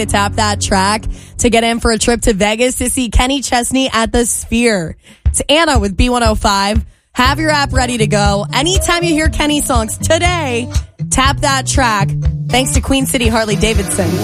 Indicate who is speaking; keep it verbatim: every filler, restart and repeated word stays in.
Speaker 1: Tap that track to get in for a trip to Vegas to see Kenny Chesney at the Sphere. It's Anna with B one oh five. Have your app ready to go. Anytime you hear Kenny songs today, tap that track. Thanks to Queen City Harley Davidson.